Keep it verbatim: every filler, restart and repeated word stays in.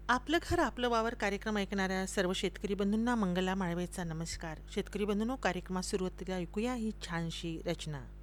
आपलं घर आपलं वावर कार्यक्रम ऐकणाऱ्या सर्व शेतकरी बंधूंना मंगला माळवेचा नमस्कार. शेतकरी बंधूंनो, कार्यक्रमात सुरुवातीला ऐकूया ही छानशी रचना.